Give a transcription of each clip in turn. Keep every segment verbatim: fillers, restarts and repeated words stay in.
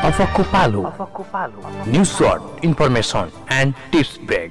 Afaku Palu. News short, information and tips break.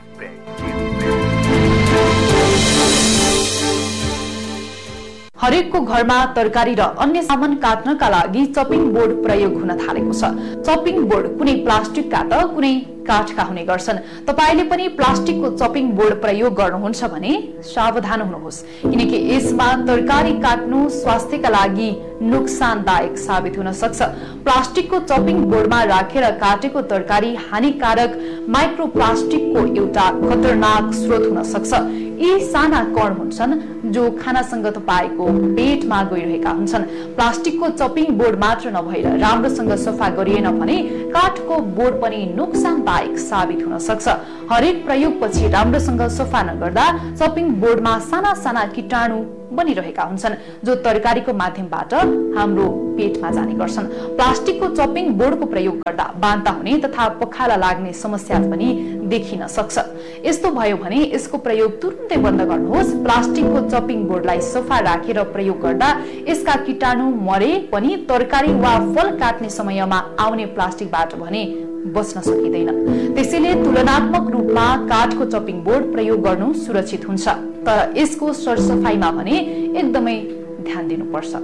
हरेकको घरमा तरकारी र अन्य सामान काट्नका लागि चपिङ बोर्ड प्रयोग हुन थालेको छ। चपिङ बोर्ड कुनै प्लास्टिकका त कुनै काठका हुने गर्छन्। तपाईले पनि प्लास्टिकको चपिङ बोर्ड प्रयोग गर्नुहुन्छ भने सावधान हुनुहोस्, किनकि यसमा तरकारी काट्नु स्वास्थ्यका लागि नुकसानदायक साबित हुन सक्छ। प्लास्टिकको चपिङ बोर्डमा राखेर काटेको तरकारी हानिकारक माइक्रोप्लास्टिकको एउटा खतरनाक स्रोत हुन सक्छ। यी साना कण हुन्छन् जो खानासँग तपाईको पेटमा गइरहेका हुन्छन्। प्लास्टिकको चपिङ बोर्ड मात्र नभएर राम्रोसँग सफा गरिएन भने काठको बोर्ड पनि नुकसानदायक साबित हुन सक्छ। हरेक प्रयोगपछि राम्रोसँग सफा नगर्दा चपिङ बोर्डमा साना साना कीटाणु बनिरहेका हुन्छन् जो तरकारीको माध्यमबाट हाम्रो पेटमा जाने गर्छन्। प्लास्टिकको चपिङ बोर्डको प्रयोग गर्दा बान्ता हुने तथा पखाला लाग्ने समस्या पनि देखिन सक्छ। यस्तो भयो भने यसको प्रयोग तुरुन्तै बन्द गर्नुहोस्। प्लास्टिकको चपिङ बोर्डलाई सफा राखेर प्रयोग गर्दा यसका कीटाणु मरे पनि तरकारी वा फल काट्ने समयमा आउने प्लास्टिकबाट भने बच्न सकिँदैन। त्यसैले तुलनात्मक रूपमा काठको चपिङ बोर्ड प्रयोग गर्नु सुरक्षित हुन्छ, तर यसको सरसफाइमा भने एकदमै ध्यान दिनुपर्छ।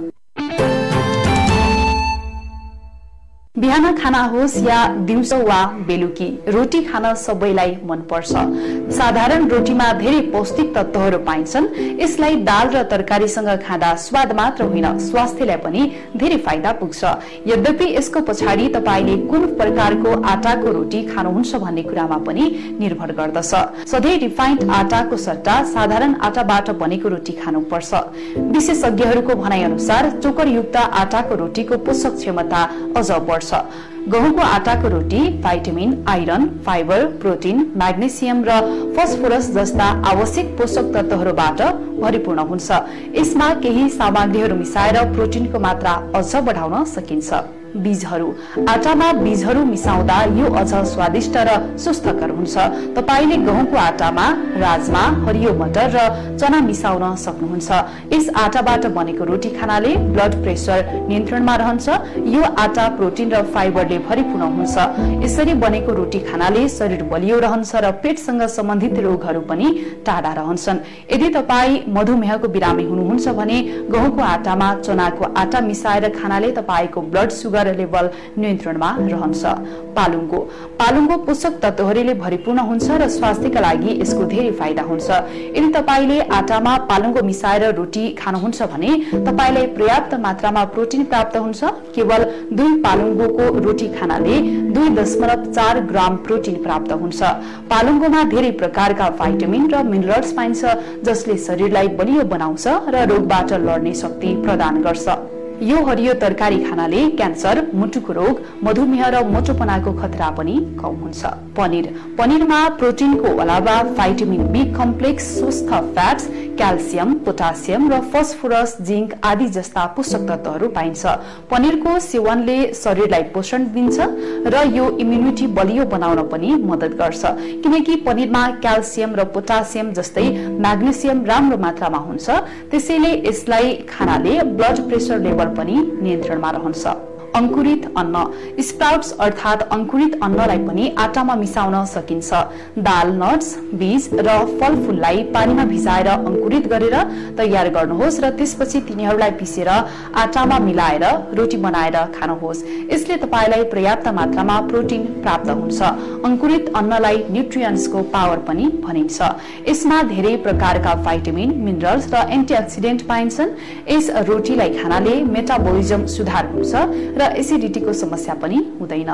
बिहान खाना होस् या दिउँसो वा बेलुकी रोटी खान सबैलाई मन पर्छ। साधारण रोटीमा धेरै पौष्टिक तत्त्वहरू पाइन्छन्। यसलाई दाल र तरकारीसँग खाँदा स्वाद मात्र होइन, स्वास्थ्यलाई पनि धेरै फाइदा पुग्छ। यद्यपि यसको पछाडि तपाईले कुन प्रकारको आटाको रोटी खानुहुन्छ भन्ने कुरामा पनि निर्भर गर्दछ। सधैँ रिफाइन्ड आटाको सट्टा साधारण आटाबाट बनेको रोटी खानुपर्छ। विशेषज्ञहरूको भनाइ अनुसार चोकरयुक्त आटाको रोटीको पोषक क्षमता अझ बढ्छ। गहुँको आटाको रोटी vitamin, iron, fibre, protein, magnesium र फस्फोरस जस्ता आवश्यक पोषक तत्त्वहरूबाट भरिपूर्ण हुन्छ। यसमा केही सामग्रीहरू मिसाएर प्रोटिनको मात्रा अझ बढाउन सकिन्छ। बीजहरू आटामा बीजहरू मिसाउँदा यो अझ स्वादिष्ट र स्वस्थकर हुन्छ। तपाईले गहुँको आटामा राजमा, हरियो मटर र चना मिसाउन सक्नुहुन्छ। यस आटाबाट बनेको रोटी खानाले ब्लड प्रेसर नियन्त्रणमा रहन्छ। यो आटा प्रोटिन र फाइबरले भरिपूर्ण हुन्छ। यसरी बनेको रोटी खानाले शरीर बलियो रहन्छ र पेटसँग सम्बन्धित रोगहरू पनि टाढा रहन्छन्। यदि तपाई मधुमेहको बिरामी हुनुहुन्छ भने गहुँको आटामा चनाको आटा मिसाएर खानाले तपाईको ब्लड सुगर लेभल नियन्त्रणमा रहन्छ। पालुङ्गो पालुङ्गो पोषक तत्त्वहरूले भरिपूर्ण हुन्छ र स्वास्थ्यका लागि यसको धेरै फाइदा हुन्छ। यदि तपाईले आटामा पालुङ्गो मिसाएर रोटी खानुहुन्छ भने तपाईलाई पर्याप्त मात्रामा प्रोटिन प्राप्त हुन्छ। केवल दुई पालुङ्गोको रोटी खानाले दुई दशमलव चार ग्राम प्रोटिन प्राप्त हुन्छ। पालुङ्गोमा धेरै प्रकारका भाइटामिन र मिनरल्स पाइन्छ जसले शरीरलाई बलियो बनाउँछ र रोगबाट लड्ने शक्ति प्रदान गर्छ। यो हरियो तरकारी खानाले क्यान्सर, मुटुको रोग, मधुमेह र मोटोपनाको खतरा पनि कम हुन्छ। पनिर पनिरमा प्रोटिनको अलावा भाइटामिन बी कम्प्लेक्स, स्वस्थ फ्याट्स, क्याल्सियम, पोटासियम र फस्फोरस, जिंक आदि जस्ता पोषक तत्त्वहरू पाइन्छ। पनिरको सेवनले शरीरलाई पोषण दिन्छ र यो इम्युनिटी बलियो बनाउन पनि मद्दत गर्छ, किनकि पनिरमा क्याल्सियम र पोटासियम जस्तै म्याग्नेसियम राम्रो मात्रामा हुन्छ। त्यसैले यसलाई खानाले ब्लड प्रेसर लेभल पनि नियन्त्रणमा रहन्छ। अंकुरित अन्न स्प्राउट्स अर्थात अंकुरित अन्नलाई पनि आटामा मिसाउन सकिन्छ। दाल, नट्स, बीज र फलफूललाई पानीमा भिजाएर अंकुरित गरेर तयार गर्नुहोस् र त्यसपछि तिनीहरूलाई पिसेर आटामा मिलाएर रोटी बनाएर खानुहोस्। यसले तपाईलाई पर्याप्त मात्रामा प्रोटिन प्राप्त हुन्छ। अंकुरित अन्नलाई न्युट्रियन्ट्सको पावर पनि भनिन्छ। यसमा धेरै प्रकारका भाइटामिन, मिनरल्स र एन्टिअक्सिडेन्ट पाइन्छन्। यस रोटीलाई खानाले मेटाबोलिजम सुधार हुन्छ र एसिडिटीको समस्या पनि हुँदैन।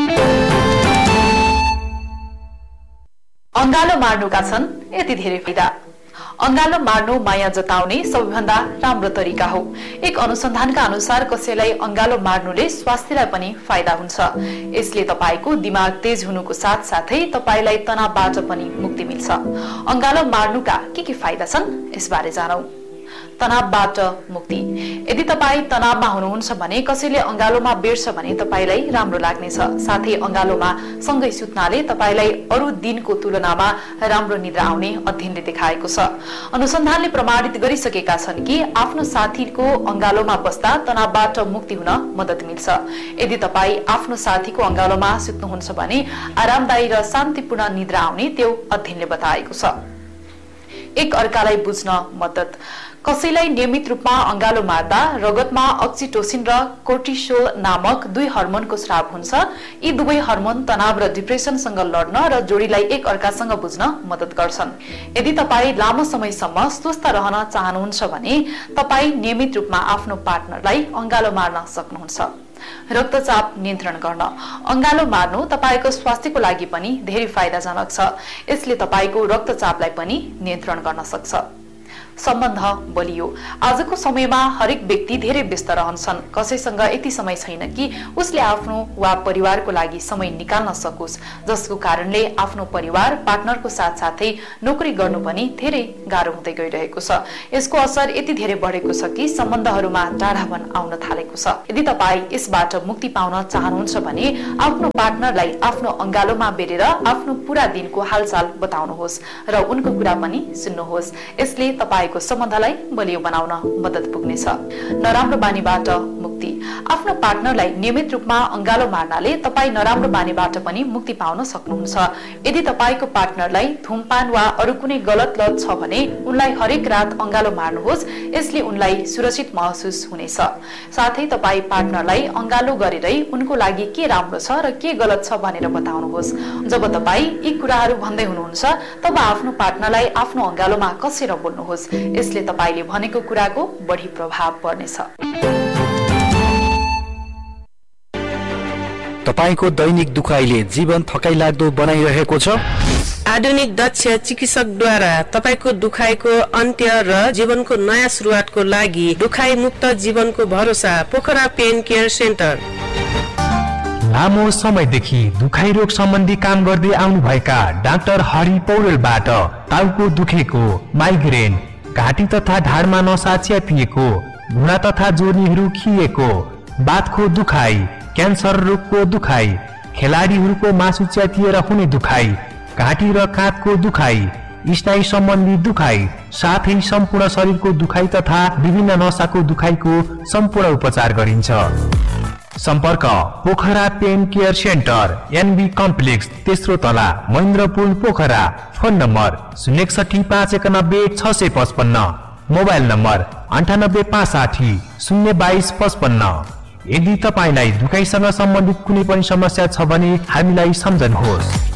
अंगालो मार्नुका छन् यति धेरै फाइदा। अंगालो मार्नु माया जताउने सबैभन्दा राम्रो तरिका हो। एक अनुसन्धानका अनुसार कसैलाई अंगालो मार्नुले स्वास्थ्यलाई पनि फाइदा हुन्छ। यसले तपाईको दिमाग तेज हुनुको साथ साथै तपाईलाई तनावबाट पनि मुक्ति मिल्छ। अंगालो मार्नुका के के फाइदा छन् यसबारे जानौं। तनावबाट मुक्ति। यदि तपाईँ तनावमा हुनुहुन्छ भने कसैले अंगालोमा बेर्छ भने तपाईलाई राम्रो लाग्नेछ। साथै अंगालोमा सँगै सुत्नाले तपाईलाई अरू दिनको तुलनामा राम्रो निद्रा आउने अध्ययनले देखाएको छ। अनुसन्धानले प्रमाणित गरिसकेका छन् कि आफ्नो साथीको अंगालोमा बस्दा तनावबाट मुक्ति हुन मद्दत मिल्छ। यदि तपाईँ आफ्नो साथीको अंगालोमा सुत्नुहुन्छ भने आरामदायी र शान्तिपूर्ण निद्रा आउने त्यो अध्ययनले बताएको छ। एक अर्कालाई बुझ्न मद्दत। कसैलाई नियमित रूपमा अंगालो मार्दा रगतमा ऑक्सिटोसिन र कोर्टिसोल नामक दुई हर्मोनको स्राव हुन्छ। यी दुवै हर्मोन तनाव र डिप्रेसनसँग लड्न र जोडीलाई एक अर्कासँग बुझ्न मद्दत गर्छन्। यदि तपाईँ लामो समयसम्म स्वस्थ रहन चाहनुहुन्छ भने तपाईँ नियमित रूपमा आफ्नो पार्टनरलाई अंगालो मार्न सक्नुहुन्छ। रक्तचाप नियन्त्रण गर्न। अंगालो मार्नु तपाईको स्वास्थ्यको लागि पनि धेरै फाइदाजनक छ। यसले तपाईको रक्तचापलाई पनि नियन्त्रण गर्न सक्छ। सम्बन्ध बलियो। आजको समयमा हरेक व्यक्ति धेरै व्यस्त रहन्छन्। कसैसँग यति समय छैन कि उसले आफ्नो वा परिवारको लागि समय निकाल्न सकोस्, जसको कारणले आफ्नो परिवार पार्टनरको साथसाथै नोकरी गर्नु पनि धेरै गाह्रो हुँदै गइरहेको छ। यसको असर यति धेरै बढेको छ कि सम्बन्धहरूमा टाढापन आउन थालेको छ। यदि तपाईँ यसबाट मुक्ति पाउन चाहनुहुन्छ भने आफ्नो पार्टनरलाई आफ्नो अंगालोमा बेरेर आफ्नो पूरा दिनको हालचाल बताउनुहोस् र उनको कुरा पनि सुन्नुहोस्। यसले तपाईँ को सम्बन्धलाई बलियो बनाउन मद्दत पुग्नेछ। नराम्रो बानीबाट मुक्ति। आफ्नो पार्टनरलाई नियमित रूपमा अंगालो मार्नाले तपाईँ नराम्रो बानीबाट पनि मुक्ति पाउन सक्नुहुन्छ। यदि तपाईको पार्टनरलाई धूमपान वा अरू कुनै गलत लत छ भने उनलाई हरेक रात अंगालो मार्नुहोस्। यसले उनलाई सुरक्षित महसुस हुनेछ। साथै तपाईँ पार्टनरलाई अंगालो गरेरै उनको लागि के राम्रो छ र के गलत छ भनेर बताउनुहोस्। जब तपाईँ यी कुराहरू भन्दै हुनुहुन्छ तब आफ्नो पार्टनरलाई आफ्नो अंगालोमा कसेर बोल्नुहोस्। यसले तपाईले भनेको कुराको बढी प्रभाव पर्नेछ। तपाईको दैनिक दुखाइले जीवन थकाइलाग्दो बनाइरहेको छ? आधुनिक दक्ष चिकित्सकद्वारा तपाईको दुखाइको अन्त्य र जीवनको नयाँ सुरुवातको लागि दुखाइ मुक्त जीवनको भरोसा पोखरा पेन केयर सेन्टर। लामो समयदेखि दुखाइ रोग सम्बन्धी काम गर्दै आउनुभएका डाक्टर हरि पौडेलबाट टाउको दुखेको, माइग्रेन, घाँटी तथा ढाडमा नसा च्यापिएको, घुँडा तथा जोर्नीहरू खिएको, बाथको दुखाइ, क्यान्सर रोगको दुखाइ, खेलाडीहरूको मासु च्यातिएर हुने दुखाइ, घाँटी र काँधको दुखाइ, स्नायु सम्बन्धी दुखाइ, साथै सम्पूर्ण शरीरको दुखाइ तथा विभिन्न नसाको दुखाइको सम्पूर्ण उपचार गरिन्छ। सम्पर्क Pokhara pain care centre, NB complex, तेस्रो तला, महेन्द्रपुल, पोखरा। फोन नम्बर शून्य एकसठी पाँच एकानब्बे छ सय पचपन्न। मोबाइल नम्बर अन्ठानब्बे पाँच साठी शून्य बाइस पचपन्न। यदि तपाईँलाई दुखाइसँग सम्बन्धित कुनै पनि समस्या छ भने हामीलाई सम्झनुहोस्।